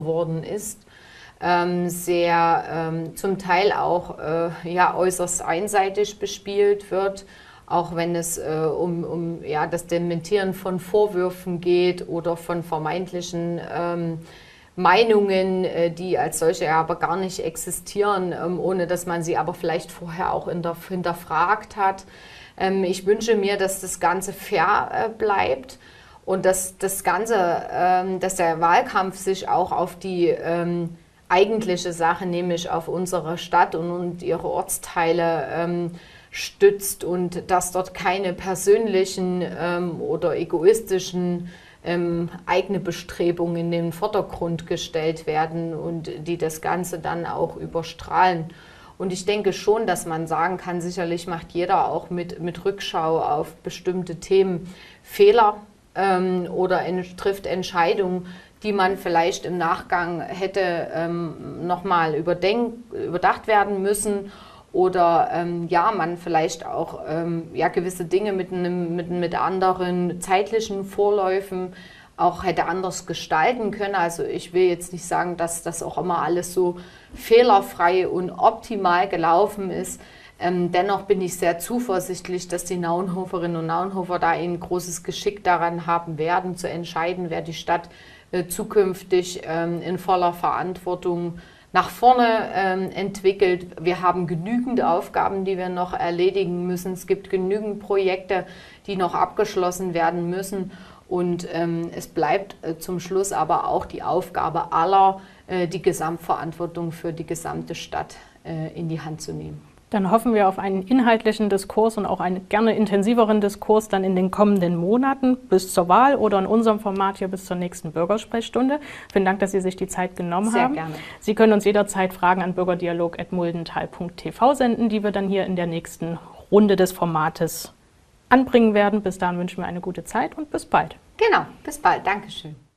worden ist, sehr zum Teil auch ja, äußerst einseitig bespielt wird, auch wenn es um ja, das Dementieren von Vorwürfen geht oder von vermeintlichen Meinungen, die als solche aber gar nicht existieren, ohne dass man sie aber vielleicht vorher auch hinterfragt hat. Ich wünsche mir, dass das Ganze fair bleibt und dass das Ganze, dass der Wahlkampf sich auch auf die eigentliche Sache, nämlich auf unsere Stadt und ihre Ortsteile stützt und dass dort keine persönlichen oder egoistischen eigene Bestrebungen in den Vordergrund gestellt werden und die das Ganze dann auch überstrahlen. Und ich denke schon, dass man sagen kann, sicherlich macht jeder auch mit Rückschau auf bestimmte Themen Fehler oder trifft Entscheidungen, die man vielleicht im Nachgang hätte nochmal überdacht werden müssen. Oder ja, man vielleicht auch ja, gewisse Dinge mit anderen zeitlichen Vorläufen auch hätte anders gestalten können. Also ich will jetzt nicht sagen, dass das auch immer alles so fehlerfrei und optimal gelaufen ist. Dennoch bin ich sehr zuversichtlich, dass die Naunhoferinnen und Naunhofer da ein großes Geschick daran haben werden, zu entscheiden, wer die Stadt zukünftig in voller Verantwortung nach vorne entwickelt. Wir haben genügend Aufgaben, die wir noch erledigen müssen. Es gibt genügend Projekte, die noch abgeschlossen werden müssen. Und es bleibt zum Schluss aber auch die Aufgabe aller, die Gesamtverantwortung für die gesamte Stadt in die Hand zu nehmen. Dann hoffen wir auf einen inhaltlichen Diskurs und auch einen gerne intensiveren Diskurs dann in den kommenden Monaten bis zur Wahl oder in unserem Format hier bis zur nächsten Bürgersprechstunde. Vielen Dank, dass Sie sich die Zeit genommen haben. Sehr gerne. Sie können uns jederzeit Fragen an bürgerdialog@muldental.tv senden, die wir dann hier in der nächsten Runde des Formates anbringen werden. Bis dahin wünschen wir eine gute Zeit und bis bald. Genau, bis bald. Dankeschön.